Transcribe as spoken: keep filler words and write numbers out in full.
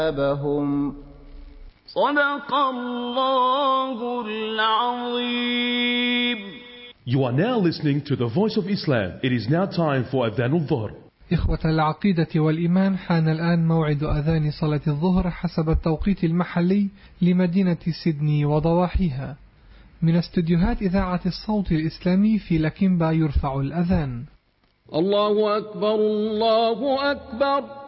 أَبَهُمْ صدق الله العظيم. You are now listening to the Voice of Islam. It is now time for Adhan al-Dhuhr. إخوة العقيدة والإيمان، حان الآن موعد أذان صلاة الظهر حسب التوقيت المحلي لمدينة سيدني وضواحيها. من استديوهات إذاعة الصوت الإسلامي في لكيمبا يرفع الأذان. الله أكبر الله أكبر.